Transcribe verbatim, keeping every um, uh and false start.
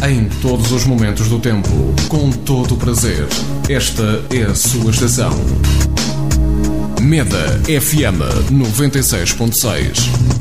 Em todos os momentos do tempo, com todo o prazer. Esta é a sua estação. Meda F M noventa e seis ponto seis.